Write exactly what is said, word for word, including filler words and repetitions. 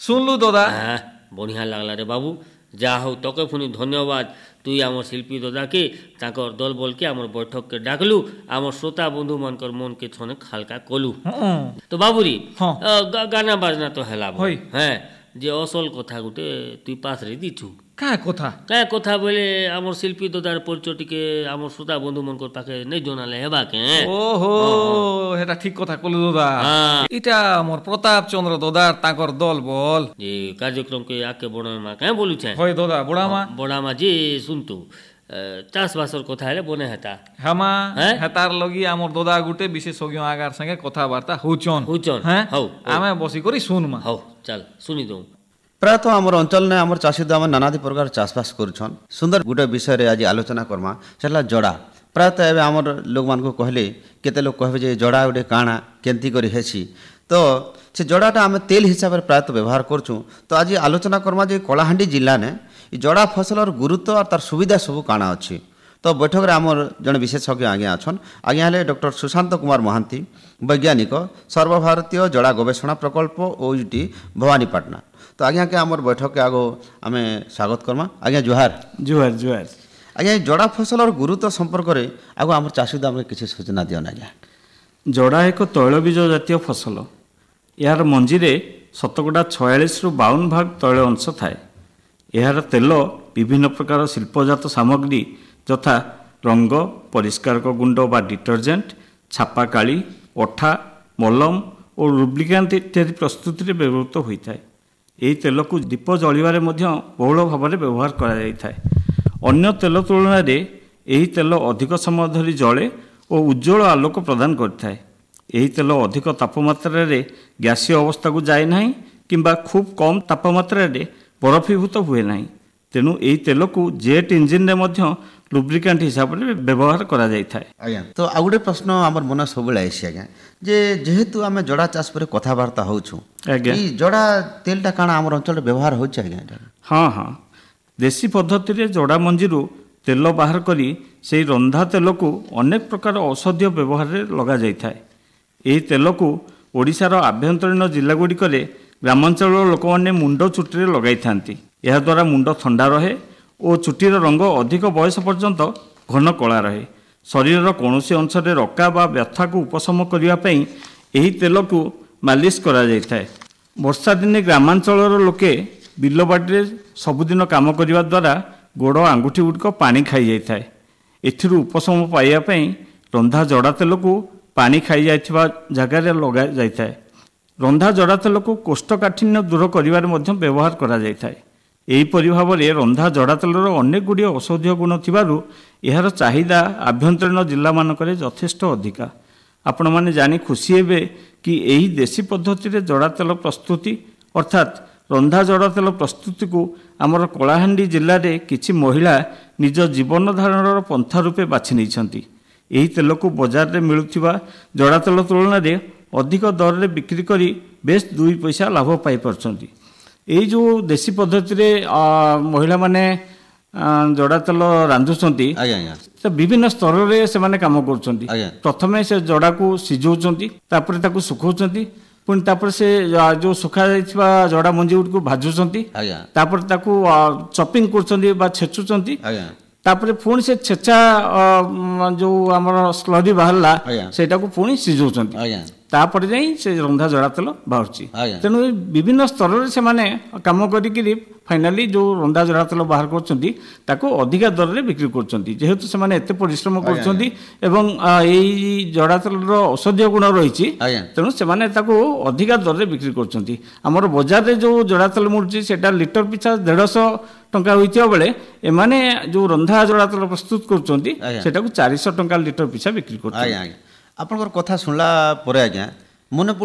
শুনলু দাদা হ্যাঁ বঢ়িয়া লাগলা রে বাবু যা হও তোকে পুনি ধন্যবাদ তুই আমার শিল্পী দাদাকে তাঁকর দল বলকে আমার বৈঠককে ডাকলু আমার শ্রোতা বন্ধু মানকর মনকে ছনে হালকা কলু তো বাবুরি হ্যাঁ। গা- গানা বাজনা তো হেলা বল। হই। হ্যাঁ যে অসল কথা গুটে তুই পাশরে দিছু কায় কথা কায় কথা বলে আমার শিল্পী দাদার পরিচয় টিকে আমার শ্রোতা বন্ধু মনকর পাখে নেই জনালে হেবা কে ওহো এটা ঠিক কথা কলু দাদা হ্যাঁ। এটা মোর প্রতাপ চন্দ্র দাদার তাঁকর দল বল যে কার্যক্রমকে আগে বড় মা কে বলুছে হয় দাদা বুড়া মা বড়া মা যে শুনতো চাষবাসর কথা হেলে বনে হেতা হামা হ্যাঁ? হেতার লগি আমার দাদা গুটে বিশেষজ্ঞ আগার সঙ্গে কথাবার্তা হউচন হউচন, হ্যাঁ হউ, হউ। আমি বসি করি শুনমা হও চাল শুনি দઉં ପ୍ରାୟତଃ ଆମର ଅଞ୍ଚଳରେ ଆମର ଚାଷୀ ଆମେ ନାନାଦି ପ୍ରକାର ଚାଷବାସ କରୁଛନ୍ ସୁନ୍ଦର ଗୋଟେ ବିଷୟରେ ଆଜି ଆଲୋଚନା କର୍ମା ସେ ହେଲା ଜଡ଼ା ପ୍ରାୟତଃ ଏବେ ଆମର ଲୋକମାନଙ୍କୁ କହିଲେ କେତେ ଲୋକ କହିବେ ଯେ ଜଡ଼ା ଗୋଟେ କାଣା କେମିତି କରି ହେସି ତ ସେ ଜଡ଼ାଟା ଆମେ ତେଲ ହିସାବରେ ପ୍ରାୟତଃ ବ୍ୟବହାର କରୁଛୁଁ ତ ଆଜି ଆଲୋଚନା କର୍ମା ଯେ କଳାହାଣ୍ଡି ଜିଲ୍ଲାନେ ଏ ଜଡ଼ା ଫସଲର ଗୁରୁତ୍ୱ ଆଉ ତାର ସୁବିଧା ସବୁ କାଣା ଅଛି ତ ବୈଠକରେ ଆମର ଜଣେ ବିଶେଷଜ୍ଞ ଆଜ୍ଞା ଅଛନ୍ ଆଜ୍ଞା ହେଲେ ଡକ୍ଟର ସୁଶାନ୍ତ କୁମାର ମହାନ୍ତି ବୈଜ୍ଞାନିକ ସର୍ବଭାରତୀୟ ଜଡ଼ା ଗବେଷଣା ପ୍ରକଳ୍ପ ଓୟୁଟି ଭବାନୀପାଟଣା ତ ଆଜ୍ଞାକେ ଆମର ବୈଠକକେ ଆଗ ଆମେ ସ୍ୱାଗତ କର୍ମା ଆଜ୍ଞା ଜୁହାର ଜୁହାର ଜୁହାର ଆଜ୍ଞା ଏ ଜଡ଼ା ଫସଲର ଗୁରୁତ୍ୱ ସମ୍ପର୍କରେ ଆଗ ଆମର ଚାଷୀ ଦାମରେ କିଛି ସୂଚନା ଦିଅନ୍ ଆଜ୍ଞା ଜଡ଼ା ଏକ ତୈଳବୀଜ ଜାତୀୟ ଫସଲ ଏହାର ମଞ୍ଜିରେ ଶତକଡ଼ା ଛୟାଳିଶରୁ ବାଉନ ଭାଗ ତୈଳ ଅଂଶ ଥାଏ ଏହାର ତେଲ ବିଭିନ୍ନ ପ୍ରକାର ଶିଳ୍ପଜାତ ସାମଗ୍ରୀ ଯଥା ରଙ୍ଗ ପରିଷ୍କାରକ ଗୁଣ୍ଡ ବା ଡିଟର୍ଜେଣ୍ଟ ଛାପାକାଳି ଅଠା ମଲମ ଓ ଲୁବ୍ରିକାଣ୍ଟ ଇତ୍ୟାଦି ପ୍ରସ୍ତୁତିରେ ବ୍ୟବହୃତ ହୋଇଥାଏ ଏହି ତେଲକୁ ଦୀପ ଜଳିବାରେ ମଧ୍ୟ ବହୁଳ ଭାବରେ ବ୍ୟବହାର କରାଯାଇଥାଏ ଅନ୍ୟ ତେଲ ତୁଳନାରେ ଏହି ତେଲ ଅଧିକ ସମୟ ଧରି ଜଳେ ଓ ଉଜ୍ଜ୍ୱଳ ଆଲୋକ ପ୍ରଦାନ କରିଥାଏ ଏହି ତେଲ ଅଧିକ ତାପମାତ୍ରାରେ ଗ୍ୟାସୀୟ ଅବସ୍ଥାକୁ ଯାଏ ନାହିଁ କିମ୍ବା ଖୁବ୍ କମ୍ ତାପମାତ୍ରାରେ ବରଫୀଭୂତ ହୁଏ ନାହିଁ ତେଣୁ ଏହି ତେଲକୁ ଜେଟ୍ ଇଞ୍ଜିନରେ ମଧ୍ୟ ଲୁବ୍ରିକାଣ୍ଟ ହିସାବରେ ବ୍ୟବହାର କରାଯାଇଥାଏ ଆଜ୍ଞା ତ ଆଉ ଗୋଟେ ପ୍ରଶ୍ନ ଆମର ମନେ ସବୁବେଳେ ଆଇସି ଆଜ୍ଞା ଯେ ଯେହେତୁ ଆମେ ଜଡ଼ା ଚାଷ ପରେ କଥାବାର୍ତ୍ତା ହେଉଛୁ ଆଜ୍ଞା। ଏଇ ଜଡ଼ା ତେଲଟା କାଣା ଆମର ଅଞ୍ଚଳରେ ବ୍ୟବହାର ହେଉଛି ଆଜ୍ଞା ଏଇଟା ହଁ ହଁ ଦେଶୀ ପଦ୍ଧତିରେ ଜଡ଼ା ମଞ୍ଜିରୁ ତେଲ ବାହାର କରି ସେହି ରନ୍ଧା ତେଲକୁ ଅନେକ ପ୍ରକାର ଔଷଧୀୟ ବ୍ୟବହାରରେ ଲଗାଯାଇଥାଏ ଏହି ତେଲକୁ ଓଡ଼ିଶାର ଆଭ୍ୟନ୍ତରୀଣ ଜିଲ୍ଲାଗୁଡ଼ିକରେ ଗ୍ରାମାଞ୍ଚଳର ଲୋକମାନେ ମୁଣ୍ଡ ଚୁଟିରେ ଲଗାଇଥାନ୍ତି ଏହାଦ୍ୱାରା ମୁଣ୍ଡ ଥଣ୍ଡା ରହେ ଓ ଚୁଟିର ରଙ୍ଗ ଅଧିକ ବୟସ ପର୍ଯ୍ୟନ୍ତ ଘନ କଳା ରହେ ଶରୀରର କୌଣସି ଅଂଶରେ ରକା ବା ବ୍ୟଥାକୁ ଉପଶମ କରିବା ପାଇଁ ଏହି ତେଲକୁ ମାଲିସ କରାଯାଇଥାଏ ବର୍ଷା ଦିନେ ଗ୍ରାମାଞ୍ଚଳର ଲୋକେ ବିଲବାଡ଼ିରେ ସବୁଦିନ କାମ କରିବା ଦ୍ୱାରା ଗୋଡ଼ ଆଙ୍ଗୁଠି ଗୁଡ଼ିକ ପାଣି ଖାଇଯାଇଥାଏ ଏଥିରୁ ଉପଶମ ପାଇବା ପାଇଁ ରନ୍ଧା ଜଡ଼ା ତେଲକୁ ପାଣି ଖାଇଯାଇଥିବା ଜାଗାରେ ଲଗାଯାଇଥାଏ ରନ୍ଧା ଜଡ଼ା ତେଲକୁ କୋଷ୍ଠକାଠିନ୍ୟ ଦୂର କରିବାରେ ମଧ୍ୟ ବ୍ୟବହାର କରାଯାଇଥାଏ ଏହିପରି ଭାବରେ ରନ୍ଧା ଜଡ଼ା ତେଲର ଅନେକ ଗୁଡ଼ିଏ ଔଷଧୀୟ ଗୁଣ ଥିବାରୁ ଏହାର ଚାହିଦା ଆଭ୍ୟନ୍ତରୀଣ ଜିଲ୍ଲାମାନଙ୍କରେ ଯଥେଷ୍ଟ ଅଧିକା ଆପଣମାନେ ଜାଣି ଖୁସି ହେବେ କି ଏହି ଦେଶୀ ପଦ୍ଧତିରେ ଜଡ଼ା ତେଲ ପ୍ରସ୍ତୁତି ଅର୍ଥାତ୍ ରନ୍ଧା ଜଡ଼ା ତେଲ ପ୍ରସ୍ତୁତିକୁ ଆମର କଳାହାଣ୍ଡି ଜିଲ୍ଲାରେ କିଛି ମହିଳା ନିଜ ଜୀବନ ଧାରଣର ପନ୍ଥା ରୂପେ ବାଛି ନେଇଛନ୍ତି ଏହି ତେଲକୁ ବଜାରରେ ମିଳୁଥିବା ଜଡ଼ା ତେଲ ତୁଳନାରେ ଅଧିକ ଦରରେ ବିକ୍ରି କରି ବେଶ୍ ଦୁଇ ପଇସା ଲାଭ ପାଇପାରୁଛନ୍ତି ଏଇ ଯେଉଁ ଦେଶୀ ପଦ୍ଧତିରେ ମହିଳାମାନେ ଜଡ଼ା ତେଲ ରାନ୍ଧୁଛନ୍ତି ଆଜ୍ଞା ଆଜ୍ଞା ତ ବିଭିନ୍ନ ସ୍ତରରେ ସେମାନେ କାମ କରୁଛନ୍ତି ଆଜ୍ଞା। ପ୍ରଥମେ ସେ ଜଡ଼ାକୁ ସିଝଉଛନ୍ତି ତାପରେ ତାକୁ ଶୁଖାଉଛନ୍ତି ପୁଣି ତାପରେ ସେ ଯେଉଁ ଶୁଖାଯାଇଥିବା ଜଡ଼ା ମଞ୍ଜି ଗୁଡ଼ିକୁ ଭାଜୁଛନ୍ତି ଆଜ୍ଞା ତାପରେ ତାକୁ ଚପିଂ କରୁଛନ୍ତି ବା ଛେଚୁଛନ୍ତି ଆଜ୍ଞା ତାପରେ ପୁଣି ସେ ଛେଚା ଯେଉଁ ଆମର ସ୍ଲରି ବାହାରିଲା ଆଜ୍ଞା। ସେଇଟାକୁ ପୁଣି ସିଝଉଛନ୍ତି ଆଜ୍ଞା ତାପରେ ଯାଇ ସେ ରନ୍ଧା ଜଡ଼ା ତେଲ ବାହାରୁଛି ଆଜ୍ଞା। ତେଣୁ ବିଭିନ୍ନ ସ୍ତରରେ ସେମାନେ କାମ କରିକିରି ଫାଇନାଲି ଯେଉଁ ରନ୍ଧା ଜଡ଼ା ତେଲ ବାହାର କରୁଛନ୍ତି ତାକୁ ଅଧିକା ଦରରେ ବିକ୍ରି କରୁଛନ୍ତି ଯେହେତୁ ସେମାନେ ଏତେ ପରିଶ୍ରମ କରୁଛନ୍ତି ଏବଂ ଏଇ ଜଡ଼ା ତେଲର ଔଷଧୀୟ ଗୁଣ ରହିଛି ଆଜ୍ଞା। ତେଣୁ ସେମାନେ ତାକୁ ଅଧିକା ଦରରେ ବିକ୍ରି କରୁଛନ୍ତି ଆମର ବଜାରରେ ଯେଉଁ ଜଡ଼ା ତେଲ ମିଳୁଛି ସେଇଟା ଲିଟର ପିଛା ଦେଢ଼ଶହ ଟଙ୍କା ହୋଇଥିବା ବେଳେ ଏମାନେ ଯେଉଁ ରନ୍ଧା ଜଡ଼ା ତେଲ ପ୍ରସ୍ତୁତ କରୁଛନ୍ତି ଆଜ୍ଞା। ସେଟାକୁ ଚାରିଶହ ଟଙ୍କା ଲିଟର ପିଛା ବିକ୍ରି କରୁଛନ୍ତି ଆଜ୍ଞା ଆଜ୍ଞା ଆପଣଙ୍କର କଥା ଶୁଣିଲା ପରେ ଆଜ୍ଞା ମନେ